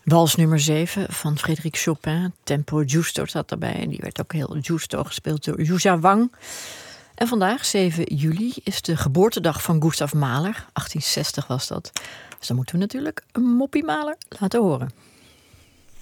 Wals nummer 7 van Frédéric Chopin. Tempo Giusto zat erbij. Die werd ook heel giusto gespeeld door Yuja Wang. En vandaag, 7 juli, is de geboortedag van Gustav Mahler. 1860 was dat. Dus dan moeten we natuurlijk een moppie Mahler laten horen.